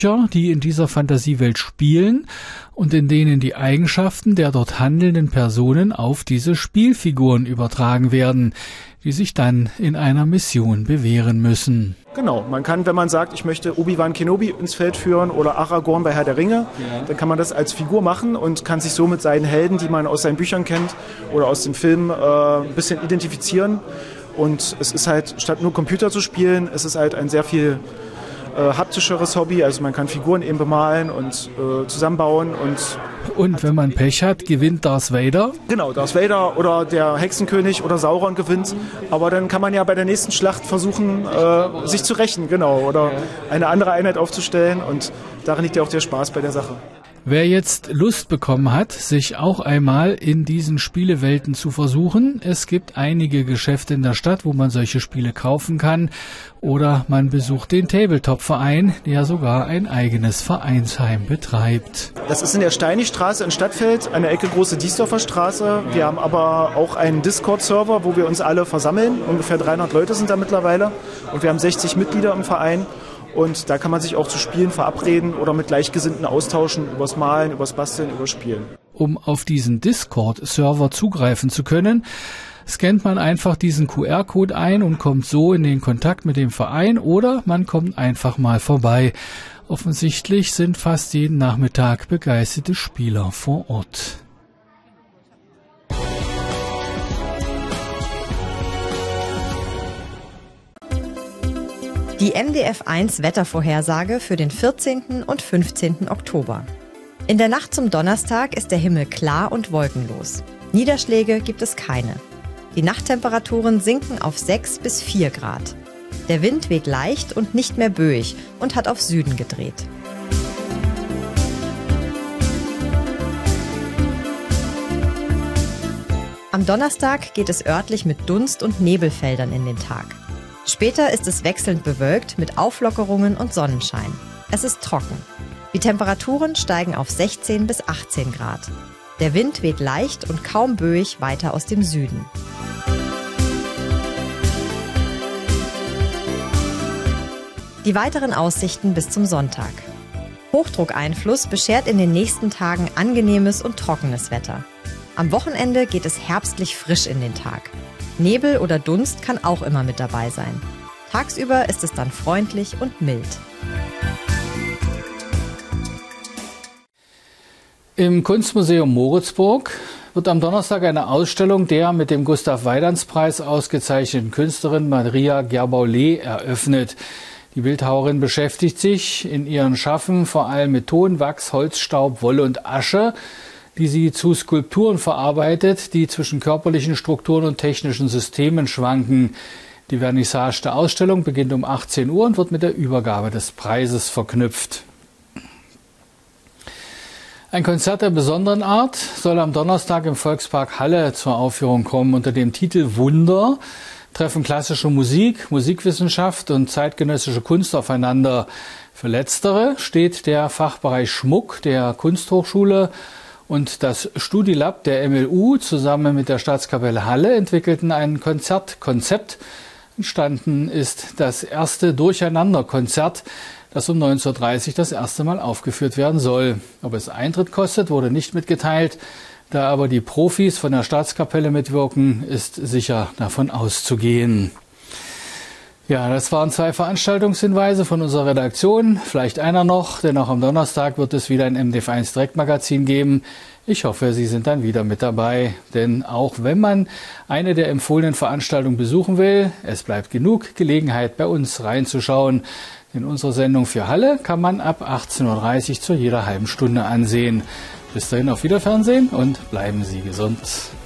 die in dieser Fantasiewelt spielen und in denen die Eigenschaften der dort handelnden Personen auf diese Spielfiguren übertragen werden, die sich dann in einer Mission bewähren müssen. Genau, man kann, wenn man sagt, ich möchte Obi-Wan Kenobi ins Feld führen oder Aragorn bei Herr der Ringe, dann kann man das als Figur machen und kann sich so mit seinen Helden, die man aus seinen Büchern kennt oder aus dem Film, ein bisschen identifizieren. Und es ist halt, statt nur Computer zu spielen, es ist halt ein sehr viel haptischeres Hobby, also man kann Figuren eben bemalen und zusammenbauen. Und wenn man Pech hat, gewinnt Darth Vader? Genau, Darth Vader oder der Hexenkönig oder Sauron gewinnt, aber dann kann man ja bei der nächsten Schlacht versuchen, sich zu rächen, genau, oder eine andere Einheit aufzustellen und darin liegt ja auch der Spaß bei der Sache. Wer jetzt Lust bekommen hat, sich auch einmal in diesen Spielewelten zu versuchen, es gibt einige Geschäfte in der Stadt, wo man solche Spiele kaufen kann, oder man besucht den Tabletop-Verein, der sogar ein eigenes Vereinsheim betreibt. Das ist in der Steinig-Straße in Stadtfeld, an der Ecke Große Diesdorfer Straße. Wir haben aber auch einen Discord-Server, wo wir uns alle versammeln. Ungefähr 300 Leute sind da mittlerweile und wir haben 60 Mitglieder im Verein. Und da kann man sich auch zu Spielen verabreden oder mit Gleichgesinnten austauschen, übers Malen, übers Basteln, übers Spielen. Um auf diesen Discord-Server zugreifen zu können, scannt man einfach diesen QR-Code ein und kommt so in den Kontakt mit dem Verein oder man kommt einfach mal vorbei. Offensichtlich sind fast jeden Nachmittag begeisterte Spieler vor Ort. Die NDF1 Wettervorhersage für den 14. und 15. Oktober. In der Nacht zum Donnerstag ist der Himmel klar und wolkenlos. Niederschläge gibt es keine. Die Nachttemperaturen sinken auf 6 bis 4 Grad. Der Wind weht leicht und nicht mehr böig und hat auf Süden gedreht. Am Donnerstag geht es örtlich mit Dunst- und Nebelfeldern in den Tag. Später ist es wechselnd bewölkt mit Auflockerungen und Sonnenschein. Es ist trocken. Die Temperaturen steigen auf 16 bis 18 Grad. Der Wind weht leicht und kaum böig weiter aus dem Süden. Die weiteren Aussichten bis zum Sonntag. Hochdruckeinfluss beschert in den nächsten Tagen angenehmes und trockenes Wetter. Am Wochenende geht es herbstlich frisch in den Tag. Nebel oder Dunst kann auch immer mit dabei sein. Tagsüber ist es dann freundlich und mild. Im Kunstmuseum Moritzburg wird am Donnerstag eine Ausstellung der mit dem Gustav-Weidans-Preis ausgezeichneten Künstlerin Maria Gerbaulé eröffnet. Die Bildhauerin beschäftigt sich in ihren Schaffen vor allem mit Ton, Wachs, Holzstaub, Wolle und Asche, die sie zu Skulpturen verarbeitet, die zwischen körperlichen Strukturen und technischen Systemen schwanken. Die Vernissage der Ausstellung beginnt um 18 Uhr und wird mit der Übergabe des Preises verknüpft. Ein Konzert der besonderen Art soll am Donnerstag im Volkspark Halle zur Aufführung kommen. Unter dem Titel Wunder treffen klassische Musik, Musikwissenschaft und zeitgenössische Kunst aufeinander. Für letztere steht der Fachbereich Schmuck der Kunsthochschule und das Studilab der MLU zusammen mit der Staatskapelle Halle entwickelten ein Konzertkonzept. Entstanden ist das erste Durcheinanderkonzert, das um 19:30 Uhr das erste Mal aufgeführt werden soll. Ob es Eintritt kostet, wurde nicht mitgeteilt. Da aber die Profis von der Staatskapelle mitwirken, ist sicher davon auszugehen. Ja, das waren 2 Veranstaltungshinweise von unserer Redaktion. Vielleicht einer noch, denn auch am Donnerstag wird es wieder ein MDF1 Direktmagazin geben. Ich hoffe, Sie sind dann wieder mit dabei. Denn auch wenn man eine der empfohlenen Veranstaltungen besuchen will, es bleibt genug Gelegenheit, bei uns reinzuschauen. Denn unsere Sendung für Halle kann man ab 18:30 Uhr zu jeder halben Stunde ansehen. Bis dahin auf Wiederfernsehen und bleiben Sie gesund.